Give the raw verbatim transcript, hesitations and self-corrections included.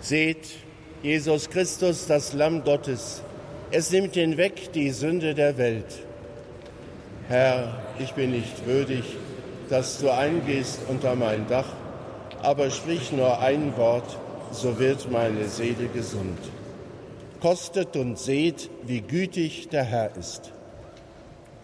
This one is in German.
Seht, Jesus Christus, das Lamm Gottes, es nimmt hinweg die Sünde der Welt. Herr, ich bin nicht würdig, dass du eingehst unter mein Dach, aber sprich nur ein Wort, so wird meine Seele gesund. Kostet und seht, wie gütig der Herr ist.